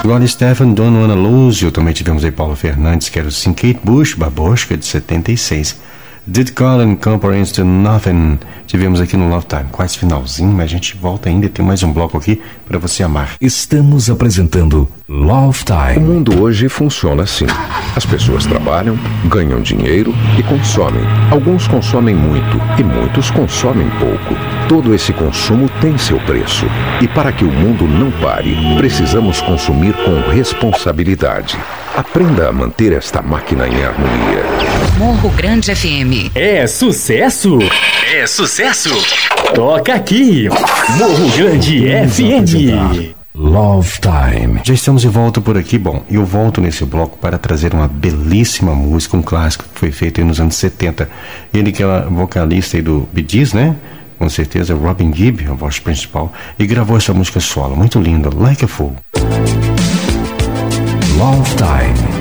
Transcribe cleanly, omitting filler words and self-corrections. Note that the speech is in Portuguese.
Rod Stephen, Don't Wanna Lose You. Também tivemos aí Paulo Fernandes, que era o Sim, Kate Bush, Babosca, de 76. Did Colin Compares to Nothing. Tivemos aqui no Love Time. Quase finalzinho, mas a gente volta ainda. Tem mais um bloco aqui para você amar. Estamos apresentando Love Time. O mundo hoje funciona assim. As pessoas trabalham, ganham dinheiro e consomem. Alguns consomem muito e muitos consomem pouco. Todo esse consumo tem seu preço. E para que o mundo não pare, precisamos consumir com responsabilidade. Aprenda a manter esta máquina em harmonia. Morro Grande FM. É sucesso? É sucesso? Toca aqui. Morro Grande FM. Love Time. Já estamos de volta por aqui. Bom, eu volto nesse bloco para trazer uma belíssima música, um clássico que foi feito aí nos anos 70. Ele que é vocalista aí do Bee Gees, né? Com certeza, Robin Gibb, a voz principal, e gravou essa música solo, muito linda, Like a Fool. Love Time.